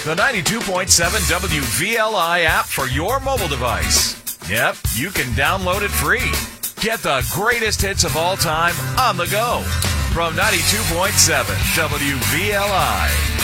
The 92.7 WVLI app for your mobile device. Yep, you can download it free. Get the greatest hits of all time on the go. From 92.7 WVLI.